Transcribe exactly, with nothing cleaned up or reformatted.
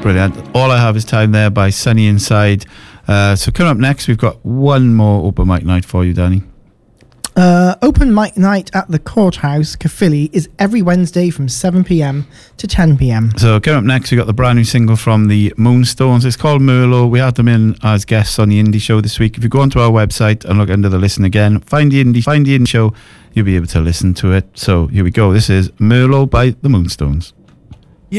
Brilliant. All I Have Is Time there by Sunny Inside. Uh, so coming up next, we've got one more open mic night for you, Danny. Uh, open mic night at the Courthouse, Caerphilly, is every Wednesday from seven p.m. to ten p.m. So coming up next, we got the brand new single from the Moonstones. It's called Merlot. We had them in as guests on the Indie Show this week. If you go onto our website and look under the listen again, find the Indie, find the Indie Show, you'll be able to listen to it. So here we go. This is Merlot by the Moonstones.